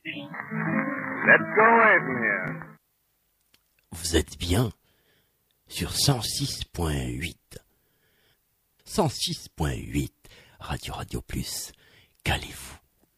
Let's go away from here. Vous êtes bien sur 106.8. 106.8 Radio Plus. Calez-vous.